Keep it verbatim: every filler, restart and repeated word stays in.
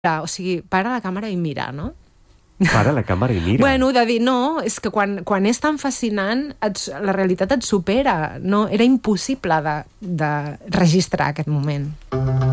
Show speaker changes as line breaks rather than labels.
O sigui, para la càmera i mira, no?
Para la càmera i mira.
Bueno, de dir, no, és que quan, quan és tan fascinant, et, la realitat et supera. No, era impossible de, de registrar aquest moment.